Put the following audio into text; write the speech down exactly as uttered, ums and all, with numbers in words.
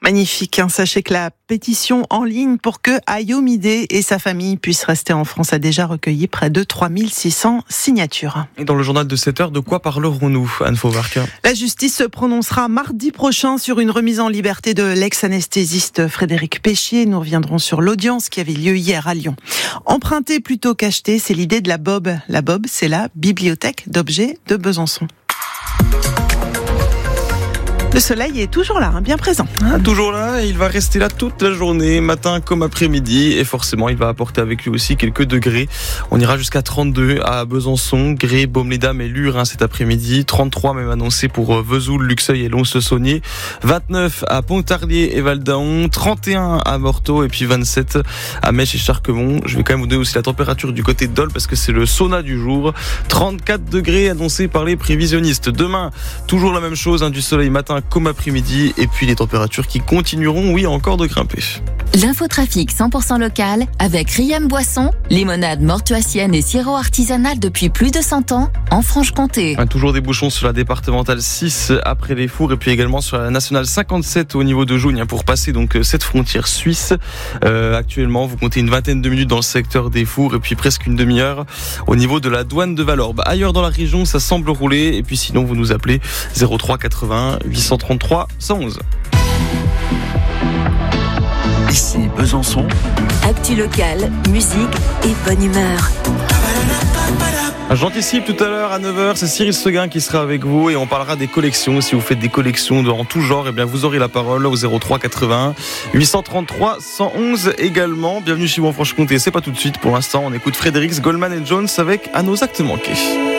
Magnifique, hein. Sachez que la pétition en ligne pour que Ayomide et sa famille puissent rester en France a déjà recueilli près de trois mille six cents signatures. Et dans le journal de sept heures, de quoi parlerons-nous, Anne Fauvarc ? La justice se prononcera mardi prochain sur une remise en liberté de l'ex-anesthésiste Frédéric Péchier. Nous reviendrons sur l'audience qui avait lieu hier à Lyon. Emprunter plutôt qu'acheter, c'est l'idée de la B O B. La B O B, c'est la Bibliothèque d'objets de Besançon. Le soleil est toujours là, hein, bien présent. Ah, toujours là, et il va rester là toute la journée, matin comme après-midi, et forcément il va apporter avec lui aussi quelques degrés. On ira jusqu'à trente-deux à Besançon, Gré, Baume-les-Dames et Lure hein, cet après-midi, trente-trois même annoncé pour Vesoul, Luxeuil et Lons-le-Saunier, vingt-neuf à Pontarlier et Val-d'Aon, trente et un à Morteau et puis vingt-sept à Mèche et Charquemont. Je vais quand même vous donner aussi la température du côté de Dole parce que c'est le sauna du jour, trente-quatre degrés annoncés par les prévisionnistes. Demain, toujours la même chose, hein, du soleil matin comme après-midi, et puis les températures qui continueront, oui, encore de grimper. L'infotrafic cent pour cent local avec Riam Boisson, limonade mortuacienne et sirop artisanal depuis plus de cent ans en Franche-Comté. Toujours des bouchons sur la départementale six après les Fours et puis également sur la nationale cinquante-sept au niveau de Jougne pour passer donc cette frontière suisse. Euh, actuellement, vous comptez une vingtaine de minutes dans le secteur des Fours et puis presque une demi-heure au niveau de la douane de Valorbe. Ailleurs dans la région, ça semble rouler et puis sinon vous nous appelez zéro trois quatre-vingts huit cent trente-trois cent onze. Ici Besançon. Actu local, musique et bonne humeur. J'anticipe tout à l'heure à neuf heures, c'est Cyril Seguin qui sera avec vous et on parlera des collections. Si vous faites des collections en tout genre, eh bien vous aurez la parole au zéro trois quatre-vingts huit cent trente-trois cent onze également. Bienvenue chez vous en Franche-Comté, c'est pas tout de suite pour l'instant. On écoute Frédéric Goldman et Jones avec À nos actes manqués.